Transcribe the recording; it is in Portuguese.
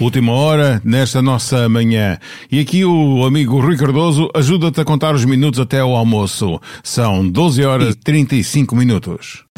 Última hora nesta nossa manhã. E aqui o amigo Rui Cardoso ajuda-te a contar os minutos até ao almoço. São 12 horas e 35 minutos.